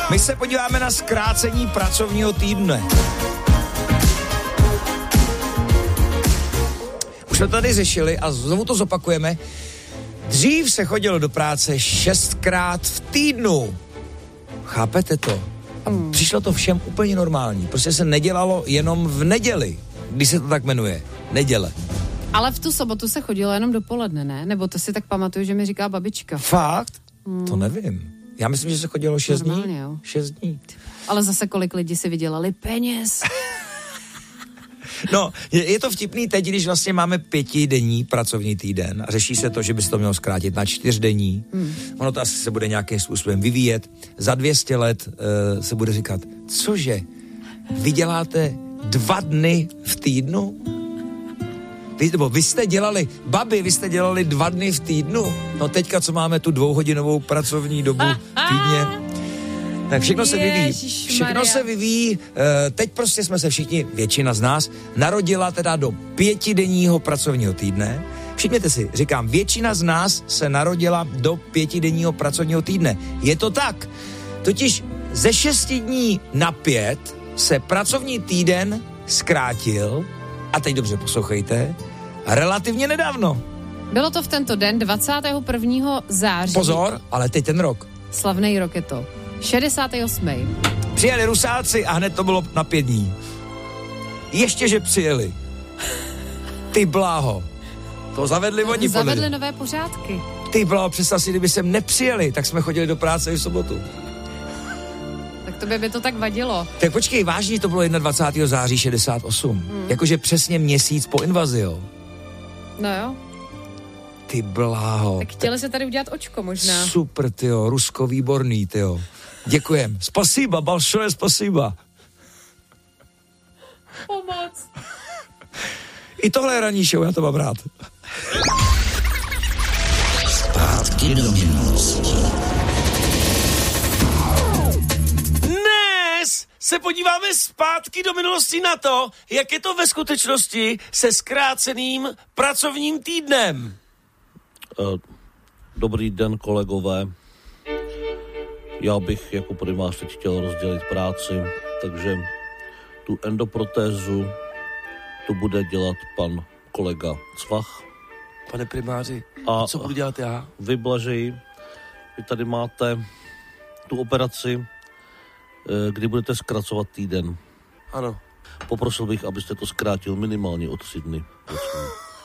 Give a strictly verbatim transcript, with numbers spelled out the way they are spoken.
My se podíváme na zkrácení pracovního týdne. Už jsme tady řešili a znovu to zopakujeme. Dřív se chodilo do práce šestkrát v týdnu. Chápete to? A přišlo to všem úplně normální. Prostě se nedělalo jenom v neděli, když se to tak jmenuje. Neděle. Ale v tu sobotu se chodilo jenom dopoledne, ne? Nebo to si tak pamatuju, že mi říká babička. Fakt? Hmm. To nevím. Já myslím, že se chodilo šest Normálně, dní. Jo. Šest dní. Ale zase kolik lidí si vydělali peněz. No, je, je to vtipný teď, když vlastně máme pětidenní pracovní týden a řeší se to, že by se to mělo zkrátit na čtyřdenní. Hmm. Ono to asi se bude nějakým způsobem vyvíjet. Za dvě stě let uh, se bude říkat, cože, vy děláte dva dny v týdnu? Vy, nebo vy jste dělali, babi, vy jste dělali dva dny v týdnu? No teďka, co máme tu dvouhodinovou pracovní dobu týdně, tak všechno se vyvíjí. Všechno se vyvíjí. Teď prostě jsme se všichni, většina z nás, narodila teda do pětidenního pracovního týdne. Všimněte si, říkám, většina z nás se narodila do pětidenního pracovního týdne. Je to tak. Totiž ze šesti dní na pět se pracovní týden zkrátil, a teď dobře poslouchejte, relativně nedávno. Bylo to v tento den dvacátého prvního září. Pozor, ale teď ten rok. Slavnej rok je to. šedesátý osmý Přijeli Rusáci a hned to bylo na pět dní. Ještě, že přijeli. Ty bláho. To zavedli oni. Zavedli podle. nové pořádky. Ty bláho, představ si, kdyby sem nepřijeli, tak jsme chodili do práce i v sobotu. Tak tobě by to tak vadilo. Tak počkej, vážně to bylo dvacátého prvního září šedesát osm. Hmm. Jakože přesně měsíc po invazi, jo. No jo. Ty bláho. Tak chtěli tak se tady udělat očko možná. Super, tyjo, Rusko výborný, tyjo. Děkujem. Spasiba, balšoje spasiba. Pomoc. I tohle je ranní show, já to mám rád. Zpátky do minulosti. Dnes se podíváme zpátky do minulosti na to, jak je to ve skutečnosti se zkráceným pracovním týdnem. Dobrý den, kolegové. Já bych jako primář teď chtěl rozdělit práci, takže tu endoprotézu tu bude dělat pan kolega Cvach. Pane primáři, a co budu dělat já? Vy, Blažej, vy tady máte tu operaci, kdy budete zkracovat týden. Ano. Poprosil bych, abyste to zkrátil minimálně o tři dny. Prosím.